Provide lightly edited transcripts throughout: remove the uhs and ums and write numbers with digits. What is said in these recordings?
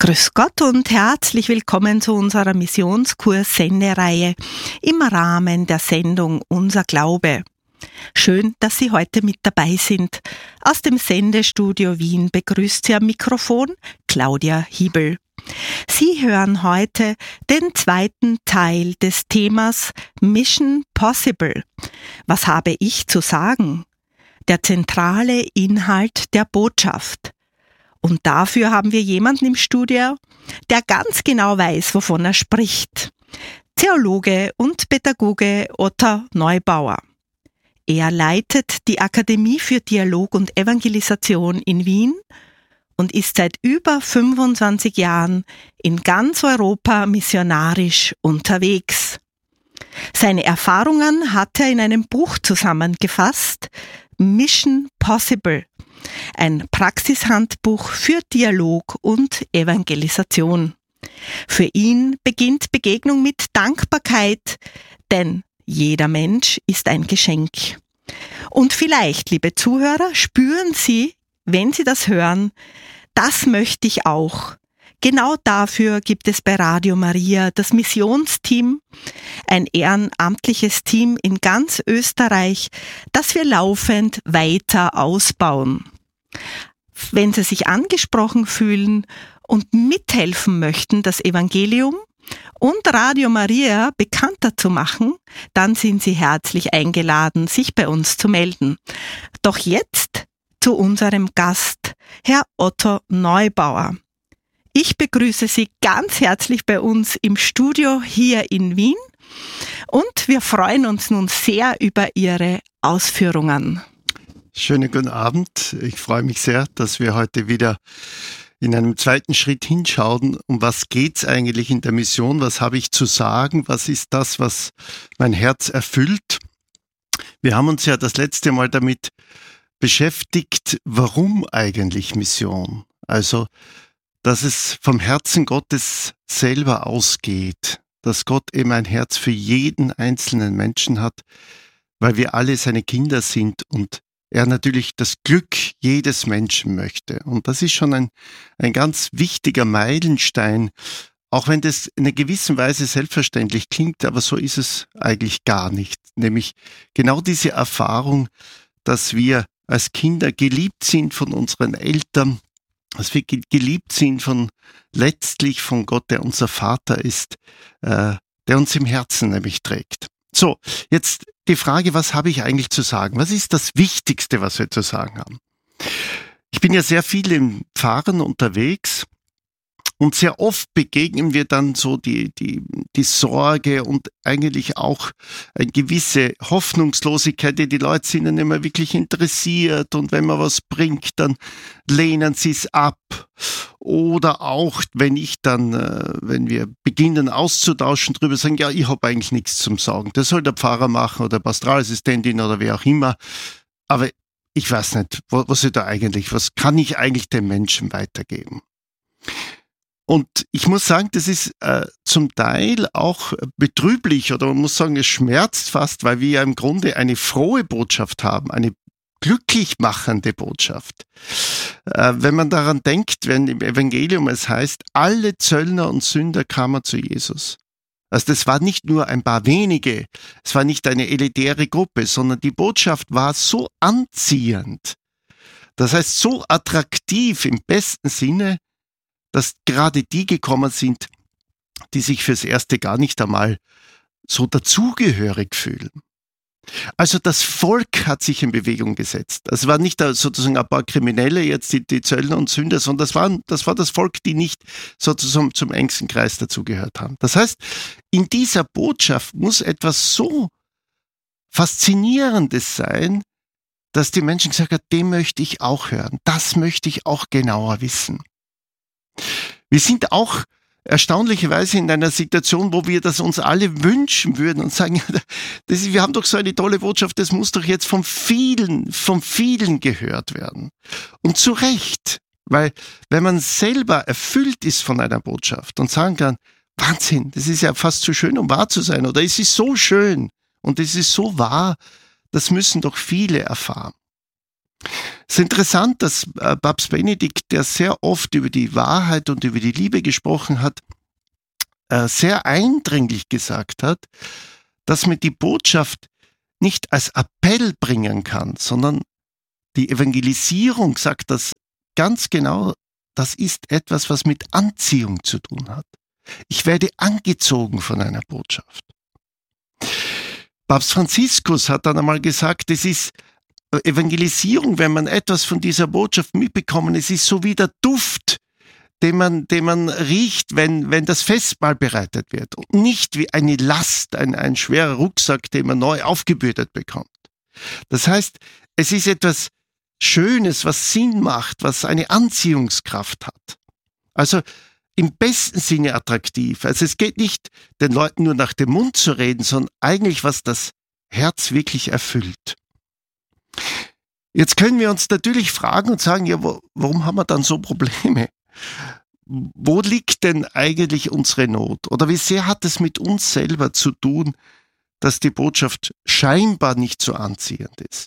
Grüß Gott und herzlich willkommen zu unserer Missionskurs-Sendereihe im Rahmen der Sendung Unser Glaube. Schön, dass Sie heute mit dabei sind. Aus dem Sendestudio Wien begrüßt Sie am Mikrofon Claudia Hiebel. Sie hören heute den zweiten Teil des Themas Mission Possible. Was habe ich zu sagen? Der zentrale Inhalt der Botschaft. Und dafür haben wir jemanden im Studio, der ganz genau weiß, wovon er spricht. Theologe und Pädagoge Otto Neubauer. Er leitet die Akademie für Dialog und Evangelisation in Wien und ist seit über 25 Jahren in ganz Europa missionarisch unterwegs. Seine Erfahrungen hat er in einem Buch zusammengefasst, Mission Possible, ein Praxishandbuch für Dialog und Evangelisation. Für ihn beginnt Begegnung mit Dankbarkeit, denn jeder Mensch ist ein Geschenk. Und vielleicht, liebe Zuhörer, spüren Sie, wenn Sie das hören, das möchte ich auch. Genau dafür gibt es bei Radio Maria das Missionsteam, ein ehrenamtliches Team in ganz Österreich, das wir laufend weiter ausbauen. Wenn Sie sich angesprochen fühlen und mithelfen möchten, das Evangelium und Radio Maria bekannter zu machen, dann sind Sie herzlich eingeladen, sich bei uns zu melden. Doch jetzt zu unserem Gast, Herr Otto Neubauer. Ich begrüße Sie ganz herzlich bei uns im Studio hier in Wien und wir freuen uns nun sehr über Ihre Ausführungen. Schönen guten Abend. Ich freue mich sehr, dass wir heute wieder in einem zweiten Schritt hinschauen, um was geht's eigentlich in der Mission, was habe ich zu sagen, was ist das, was mein Herz erfüllt. Wir haben uns ja das letzte Mal damit beschäftigt, warum eigentlich Mission? Also, dass es vom Herzen Gottes selber ausgeht, dass Gott eben ein Herz für jeden einzelnen Menschen hat, weil wir alle seine Kinder sind und er natürlich das Glück jedes Menschen möchte. Und das ist schon ein ganz wichtiger Meilenstein, auch wenn das in einer gewissen Weise selbstverständlich klingt, aber so ist es eigentlich gar nicht. Nämlich genau diese Erfahrung, dass wir als Kinder geliebt sind von unseren Eltern, dass wir geliebt sind letztlich von Gott, der unser Vater ist, der uns im Herzen nämlich trägt. So, jetzt die Frage, was habe ich eigentlich zu sagen? Was ist das Wichtigste, was wir zu sagen haben? Ich bin ja sehr viel im Pfarren unterwegs und sehr oft begegnen wir dann so die Sorge und eigentlich auch eine gewisse Hoffnungslosigkeit. Die Leute sind dann immer wirklich interessiert und wenn man was bringt, dann lehnen sie es ab. Oder auch, wenn wir beginnen auszutauschen, drüber sagen, ja, ich habe eigentlich nichts zum Sagen. Das soll der Pfarrer machen oder Pastoralassistentin oder wer auch immer. Aber ich weiß nicht, was kann ich eigentlich den Menschen weitergeben? Und ich muss sagen, das ist zum Teil auch betrüblich oder man muss sagen, es schmerzt fast, weil wir ja im Grunde eine frohe Botschaft haben, eine glücklich machende Botschaft. Wenn man daran denkt, wenn im Evangelium es heißt, alle Zöllner und Sünder kamen zu Jesus. Also das war nicht nur ein paar wenige, es war nicht eine elitäre Gruppe, sondern die Botschaft war so anziehend, das heißt so attraktiv im besten Sinne, dass gerade die gekommen sind, die sich fürs Erste gar nicht einmal so dazugehörig fühlen. Also das Volk hat sich in Bewegung gesetzt. Es war nicht sozusagen ein paar Kriminelle, jetzt die Zöllner und Sünder, sondern das war das Volk, die nicht sozusagen zum engsten Kreis dazugehört haben. Das heißt, in dieser Botschaft muss etwas so Faszinierendes sein, dass die Menschen gesagt haben, dem möchte ich auch hören, das möchte ich auch genauer wissen. Wir sind auch erstaunlicherweise in einer Situation, wo wir das uns alle wünschen würden und sagen, wir haben doch so eine tolle Botschaft, das muss doch jetzt von vielen gehört werden. Und zu Recht, weil wenn man selber erfüllt ist von einer Botschaft und sagen kann, Wahnsinn, das ist ja fast zu schön, um wahr zu sein, oder es ist so schön und es ist so wahr, das müssen doch viele erfahren. Es ist interessant, dass Papst Benedikt, der sehr oft über die Wahrheit und über die Liebe gesprochen hat, sehr eindringlich gesagt hat, dass man die Botschaft nicht als Appell bringen kann, sondern die Evangelisierung, sagt das ganz genau, das ist etwas, was mit Anziehung zu tun hat. Ich werde angezogen von einer Botschaft. Papst Franziskus hat dann einmal gesagt, es ist Evangelisierung, wenn man etwas von dieser Botschaft mitbekommen, es ist so wie der Duft, den man riecht, wenn das Festmahl bereitet wird. Und nicht wie eine Last, ein schwerer Rucksack, den man neu aufgebürdet bekommt. Das heißt, es ist etwas Schönes, was Sinn macht, was eine Anziehungskraft hat. Also im besten Sinne attraktiv. Also es geht nicht, den Leuten nur nach dem Mund zu reden, sondern eigentlich, was das Herz wirklich erfüllt. Jetzt können wir uns natürlich fragen und sagen, ja, warum haben wir dann so Probleme? Wo liegt denn eigentlich unsere Not? Oder wie sehr hat es mit uns selber zu tun, dass die Botschaft scheinbar nicht so anziehend ist?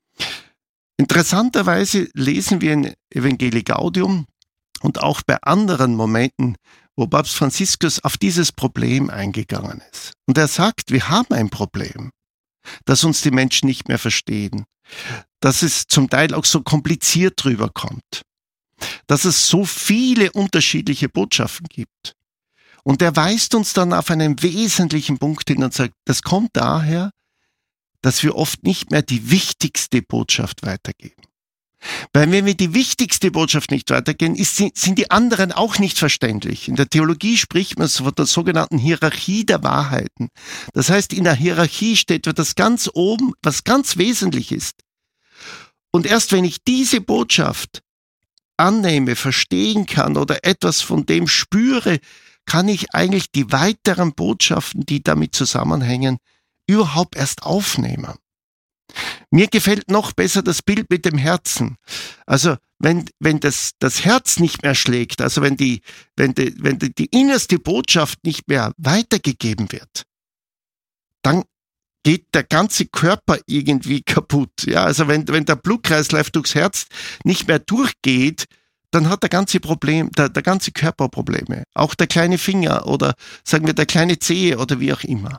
Interessanterweise lesen wir in Evangelii Gaudium und auch bei anderen Momenten, wo Papst Franziskus auf dieses Problem eingegangen ist. Und er sagt, wir haben ein Problem, dass uns die Menschen nicht mehr verstehen, dass es zum Teil auch so kompliziert rüberkommt, dass es so viele unterschiedliche Botschaften gibt. Und er weist uns dann auf einen wesentlichen Punkt hin und sagt, das kommt daher, dass wir oft nicht mehr die wichtigste Botschaft weitergeben. Weil wenn wir die wichtigste Botschaft nicht weitergeben, sind die anderen auch nicht verständlich. In der Theologie spricht man von der sogenannten Hierarchie der Wahrheiten. Das heißt, in der Hierarchie steht das ganz oben, was ganz wesentlich ist. Und erst wenn ich diese Botschaft annehme, verstehen kann oder etwas von dem spüre, kann ich eigentlich die weiteren Botschaften, die damit zusammenhängen, überhaupt erst aufnehmen. Mir gefällt noch besser das Bild mit dem Herzen. Also wenn das Herz nicht mehr schlägt, also wenn die innerste Botschaft nicht mehr weitergegeben wird, dann geht der ganze Körper irgendwie kaputt. Ja, also wenn der Blutkreislauf durchs Herz nicht mehr durchgeht, dann hat der ganze Körper Probleme. Auch der kleine Finger oder sagen wir der kleine Zehe oder wie auch immer.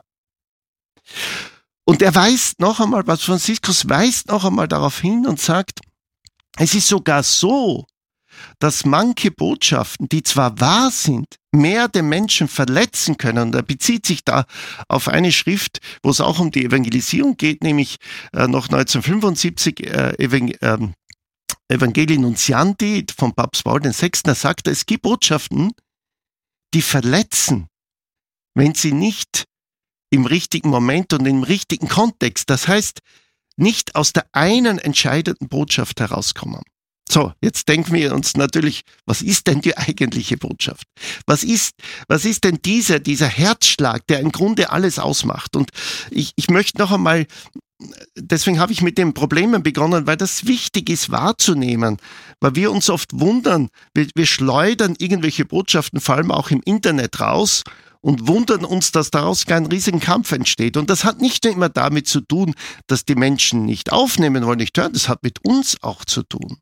Und er weist noch einmal, Papst Franziskus weist noch einmal darauf hin und sagt, es ist sogar so, dass manche Botschaften, die zwar wahr sind, mehr den Menschen verletzen können. Und er bezieht sich da auf eine Schrift, wo es auch um die Evangelisierung geht, nämlich noch 1975 Evangelii Nuntiandi von Papst Paul VI. Da sagt er, es gibt Botschaften, die verletzen, wenn sie nicht im richtigen Moment und im richtigen Kontext, das heißt, nicht aus der einen entscheidenden Botschaft herauskommen. So, jetzt denken wir uns natürlich, was ist denn die eigentliche Botschaft? Was ist denn dieser Herzschlag, der im Grunde alles ausmacht? Und ich möchte noch einmal, deswegen habe ich mit den Problemen begonnen, weil das wichtig ist wahrzunehmen, weil wir uns oft wundern, wir schleudern irgendwelche Botschaften, vor allem auch im Internet raus, und wundern uns, dass daraus kein riesigen Kampf entsteht. Und das hat nicht nur immer damit zu tun, dass die Menschen nicht aufnehmen wollen, nicht hören, das hat mit uns auch zu tun.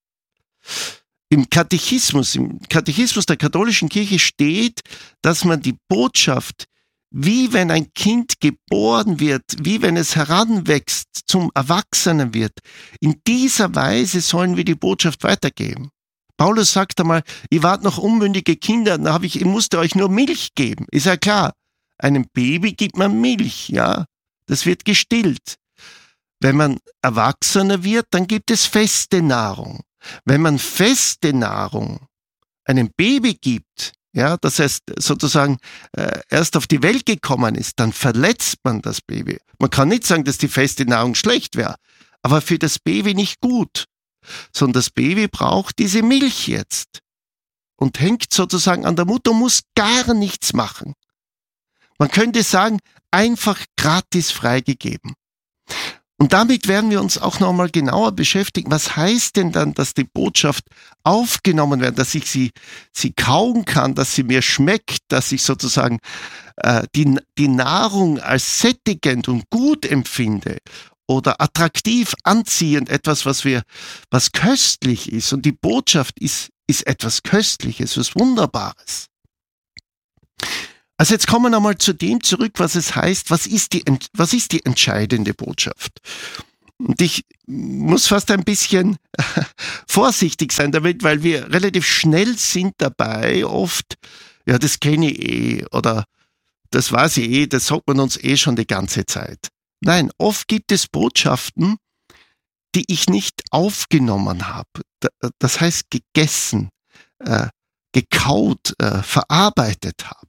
Im Katechismus der katholischen Kirche steht, dass man die Botschaft, wie wenn ein Kind geboren wird, wie wenn es heranwächst, zum Erwachsenen wird, in dieser Weise sollen wir die Botschaft weitergeben. Paulus sagt einmal, ihr wart noch unmündige Kinder, ich musste euch nur Milch geben. Ist ja klar, einem Baby gibt man Milch, ja, das wird gestillt. Wenn man Erwachsener wird, dann gibt es feste Nahrung. Wenn man feste Nahrung einem Baby gibt, ja, das heißt sozusagen erst auf die Welt gekommen ist, dann verletzt man das Baby. Man kann nicht sagen, dass die feste Nahrung schlecht wäre, aber für das Baby nicht gut. Sondern das Baby braucht diese Milch jetzt und hängt sozusagen an der Mutter, muss gar nichts machen. Man könnte sagen, einfach gratis freigegeben. Und damit werden wir uns auch nochmal genauer beschäftigen. Was heißt denn dann, dass die Botschaft aufgenommen wird, dass ich sie kauen kann, dass sie mir schmeckt, dass ich sozusagen die Nahrung als sättigend und gut empfinde? oder attraktiv, anziehend, etwas, was köstlich ist. Und die Botschaft ist etwas Köstliches, was Wunderbares. Also jetzt kommen wir nochmal zu dem zurück, was es heißt, was ist die entscheidende Botschaft? Und ich muss fast ein bisschen vorsichtig sein damit, weil wir relativ schnell sind dabei, oft, ja, das kenne ich oder das weiß ich das sagt man uns schon die ganze Zeit. Nein, oft gibt es Botschaften, die ich nicht aufgenommen habe. Das heißt gegessen, gekaut, verarbeitet habe.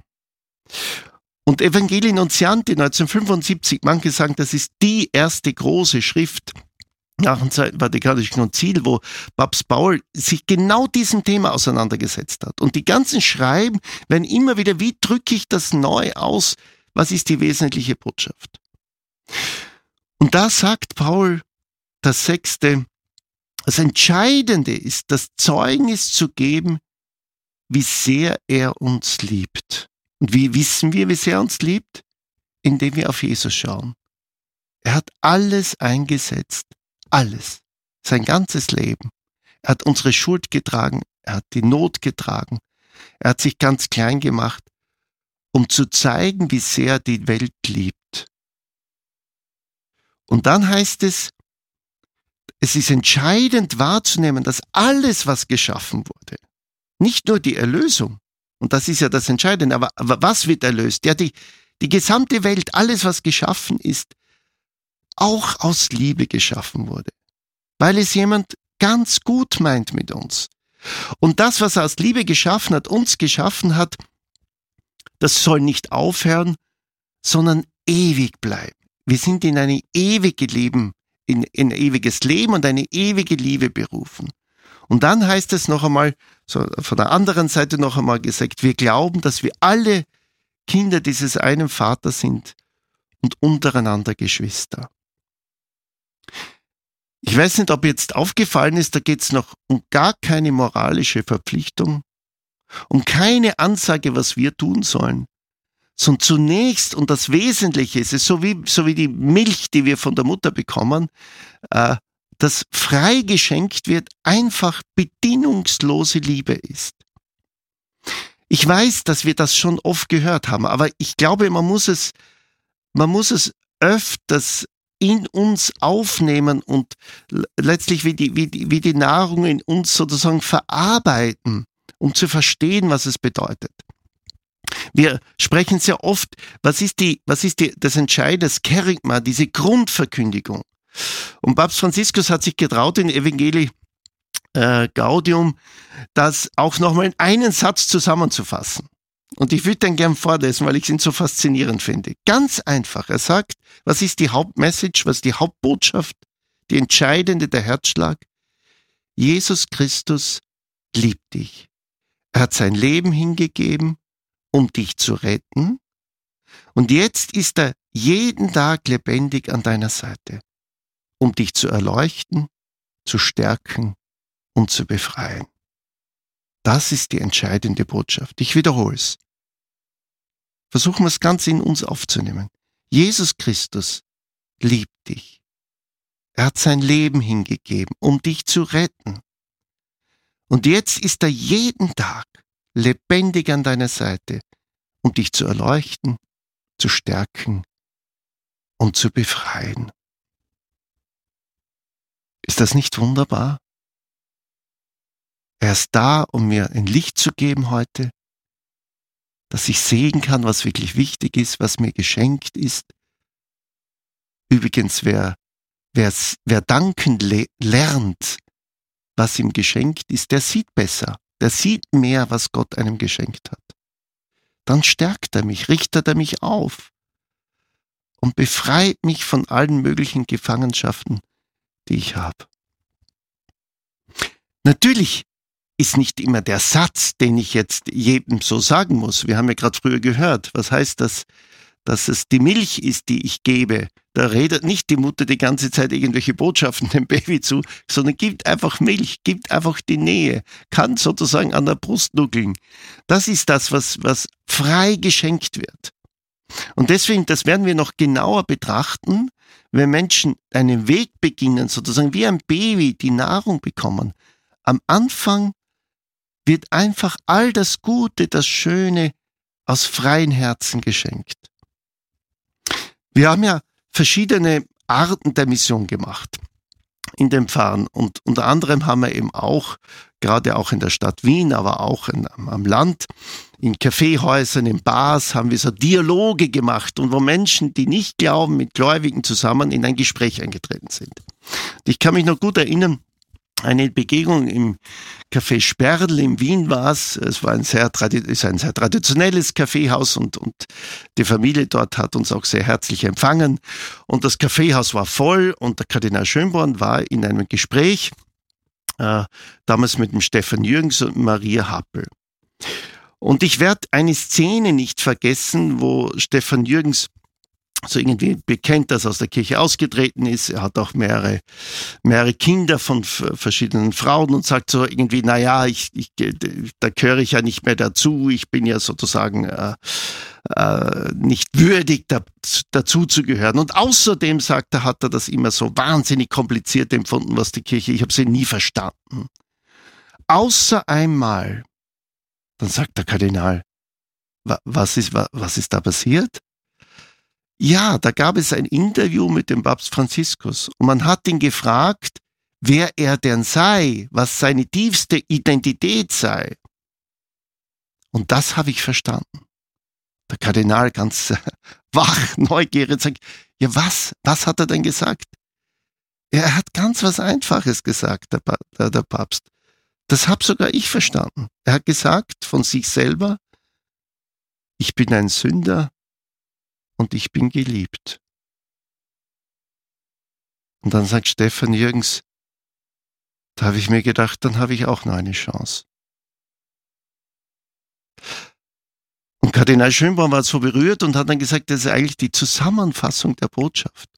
Und Evangelii Nuntiandi 1975, manche sagen, das ist die erste große Schrift nach dem Zweiten Vatikanischen Konzil, wo Papst Paul sich genau diesem Thema auseinandergesetzt hat. Und die ganzen Schreiben werden immer wieder, wie drücke ich das neu aus? Was ist die wesentliche Botschaft? Und da sagt Paul das Sechste, das Entscheidende ist, das Zeugnis zu geben, wie sehr er uns liebt. Und wie wissen wir, wie sehr er uns liebt? Indem wir auf Jesus schauen. Er hat alles eingesetzt. Alles. Sein ganzes Leben. Er hat unsere Schuld getragen. Er hat die Not getragen. Er hat sich ganz klein gemacht, um zu zeigen, wie sehr er die Welt liebt. Und dann heißt es ist entscheidend wahrzunehmen, dass alles, was geschaffen wurde, nicht nur die Erlösung, und das ist ja das Entscheidende, aber was wird erlöst? Ja, die gesamte Welt, alles, was geschaffen ist, auch aus Liebe geschaffen wurde. Weil es jemand ganz gut meint mit uns. Und das, was er aus Liebe geschaffen hat, uns geschaffen hat, das soll nicht aufhören, sondern ewig bleiben. Wir sind in ein ewiges Leben, in ewiges Leben und eine ewige Liebe berufen. Und dann heißt es noch einmal, so von der anderen Seite noch einmal gesagt, wir glauben, dass wir alle Kinder dieses einen Vaters sind und untereinander Geschwister. Ich weiß nicht, ob jetzt aufgefallen ist, da geht es noch um gar keine moralische Verpflichtung, um keine Ansage, was wir tun sollen, sondern zunächst, und das Wesentliche ist es, so wie die Milch, die wir von der Mutter bekommen, das frei geschenkt wird, einfach bedingungslose Liebe ist. Ich weiß, dass wir das schon oft gehört haben, aber ich glaube, man muss es öfters in uns aufnehmen und letztlich wie die Nahrung in uns sozusagen verarbeiten, um zu verstehen, was es bedeutet. Wir sprechen sehr oft, was ist das Entscheidende, das Kerygma, diese Grundverkündigung. Und Papst Franziskus hat sich getraut, in Evangelii Gaudium das auch nochmal in einen Satz zusammenzufassen. Und ich würde den gern vorlesen, weil ich ihn so faszinierend finde. Ganz einfach. Er sagt, was ist die Hauptmessage, was ist die Hauptbotschaft, die entscheidende, der Herzschlag? Jesus Christus liebt dich. Er hat sein Leben hingegeben, um dich zu retten. Und jetzt ist er jeden Tag lebendig an deiner Seite, um dich zu erleuchten, zu stärken und zu befreien. Das ist die entscheidende Botschaft. Ich wiederhole es. Versuchen wir es ganz in uns aufzunehmen. Jesus Christus liebt dich. Er hat sein Leben hingegeben, um dich zu retten. Und jetzt ist er jeden Tag lebendig an deiner Seite, um dich zu erleuchten, zu stärken und zu befreien. Ist das nicht wunderbar? Er ist da, um mir ein Licht zu geben heute, dass ich sehen kann, was wirklich wichtig ist, was mir geschenkt ist. Übrigens, wer danken lernt, was ihm geschenkt ist, der sieht besser, der sieht mehr, was Gott einem geschenkt hat. Dann stärkt er mich, richtet er mich auf und befreit mich von allen möglichen Gefangenschaften, die ich habe. Natürlich ist nicht immer der Satz, den ich jetzt jedem so sagen muss. Wir haben ja gerade früher gehört, was heißt das, dass es die Milch ist, die ich gebe. Da redet nicht die Mutter die ganze Zeit irgendwelche Botschaften dem Baby zu, sondern gibt einfach Milch, gibt einfach die Nähe, kann sozusagen an der Brust nuckeln. Das ist das, was frei geschenkt wird. Und deswegen, das werden wir noch genauer betrachten, wenn Menschen einen Weg beginnen, sozusagen wie ein Baby die Nahrung bekommen, am Anfang wird einfach all das Gute, das Schöne aus freien Herzen geschenkt. Wir haben ja verschiedene Arten der Mission gemacht in den Pfarren und unter anderem haben wir eben auch, gerade auch in der Stadt Wien, aber auch am Land, in Kaffeehäusern, in Bars haben wir so Dialoge gemacht und wo Menschen, die nicht glauben, mit Gläubigen zusammen in ein Gespräch eingetreten sind. Und ich kann mich noch gut erinnern, eine Begegnung im Café Sperl in Wien war es. Es war ein sehr traditionelles Kaffeehaus und die Familie dort hat uns auch sehr herzlich empfangen. Und das Kaffeehaus war voll und der Kardinal Schönborn war in einem Gespräch, damals mit dem Stefan Jürgens und Maria Happel. Und ich werde eine Szene nicht vergessen, wo Stefan Jürgens so irgendwie bekennt, dass er aus der Kirche ausgetreten ist. Er hat auch mehrere Kinder von verschiedenen Frauen und sagt so irgendwie, naja, da gehöre ich ja nicht mehr dazu. Ich bin ja sozusagen nicht würdig, dazu zu gehören. Und außerdem, sagt er, hat er das immer so wahnsinnig kompliziert empfunden, was die Kirche, ich habe sie nie verstanden. Außer einmal, dann sagt der Kardinal, was ist da passiert? Ja, da gab es ein Interview mit dem Papst Franziskus und man hat ihn gefragt, wer er denn sei, was seine tiefste Identität sei. Und das habe ich verstanden. Der Kardinal ganz wach, neugierig, sagt, ja was hat er denn gesagt? Er hat ganz was Einfaches gesagt, der Papst. Das habe sogar ich verstanden. Er hat gesagt von sich selber, ich bin ein Sünder, und ich bin geliebt. Und dann sagt Stefan Jürgens, da habe ich mir gedacht, dann habe ich auch noch eine Chance. Und Kardinal Schönborn war so berührt und hat dann gesagt, das ist eigentlich die Zusammenfassung der Botschaft.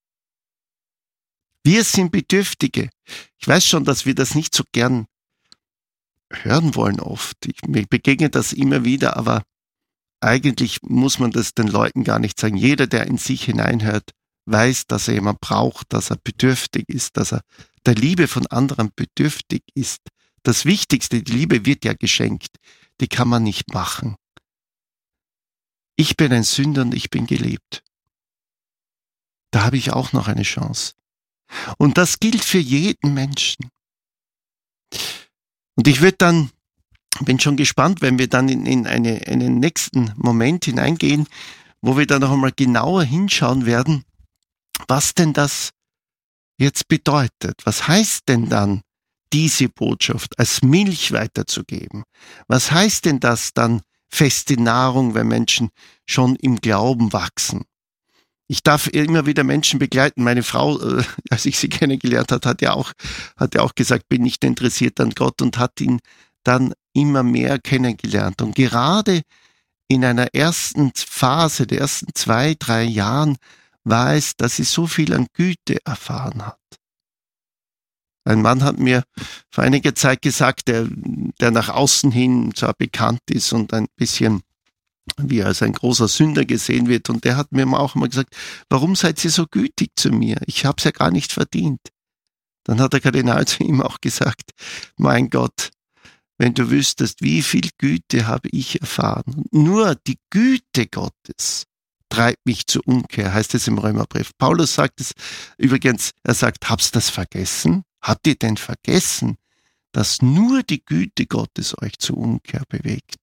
Wir sind Bedürftige. Ich weiß schon, dass wir das nicht so gern hören wollen oft. Mir begegnet das immer wieder, aber eigentlich muss man das den Leuten gar nicht sagen. Jeder, der in sich hineinhört, weiß, dass er jemand braucht, dass er bedürftig ist, dass er der Liebe von anderen bedürftig ist. Das Wichtigste, die Liebe wird ja geschenkt. Die kann man nicht machen. Ich bin ein Sünder und ich bin geliebt. Da habe ich auch noch eine Chance. Und das gilt für jeden Menschen. Und ich bin schon gespannt, wenn wir dann in einen nächsten Moment hineingehen, wo wir dann noch einmal genauer hinschauen werden, was denn das jetzt bedeutet. Was heißt denn dann, diese Botschaft als Milch weiterzugeben? Was heißt denn das dann, feste Nahrung, wenn Menschen schon im Glauben wachsen? Ich darf immer wieder Menschen begleiten. Meine Frau, als ich sie kennengelernt habe, hat ja auch gesagt, bin nicht interessiert an Gott und hat ihn dann immer mehr kennengelernt. Und gerade in einer ersten Phase, der ersten 2-3 Jahren, war es, dass sie so viel an Güte erfahren hat. Ein Mann hat mir vor einiger Zeit gesagt, der nach außen hin zwar bekannt ist und ein bisschen wie er als ein großer Sünder gesehen wird, und der hat mir auch immer gesagt, warum seid ihr so gütig zu mir? Ich habe es ja gar nicht verdient. Dann hat der Kardinal zu ihm auch gesagt, mein Gott, wenn du wüsstest, wie viel Güte habe ich erfahren. Nur die Güte Gottes treibt mich zur Umkehr, heißt es im Römerbrief. Paulus sagt es übrigens, er sagt, habt's das vergessen? Habt ihr denn vergessen, dass nur die Güte Gottes euch zur Umkehr bewegt?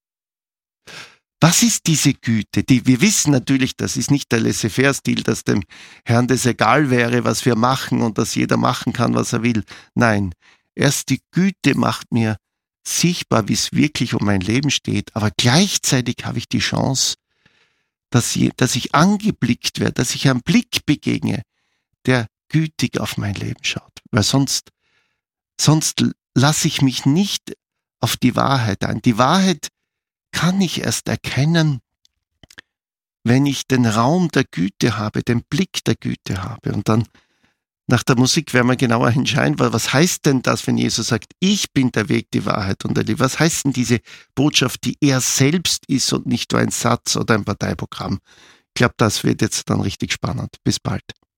Was ist diese Güte? Wir wissen natürlich, das ist nicht der Laissez-faire-Stil, dass dem Herrn das egal wäre, was wir machen und dass jeder machen kann, was er will. Nein, erst die Güte macht mir sichtbar, wie es wirklich um mein Leben steht, aber gleichzeitig habe ich die Chance, dass ich angeblickt werde, dass ich einem Blick begegne, der gütig auf mein Leben schaut. Weil sonst lasse ich mich nicht auf die Wahrheit ein. Die Wahrheit kann ich erst erkennen, wenn ich den Raum der Güte habe, den Blick der Güte habe. Und dann nach der Musik werden wir genauer hinschauen, weil was heißt denn das, wenn Jesus sagt, ich bin der Weg, die Wahrheit und der Liebe? Was heißt denn diese Botschaft, die er selbst ist und nicht nur ein Satz oder ein Parteiprogramm? Ich glaube, das wird jetzt dann richtig spannend. Bis bald.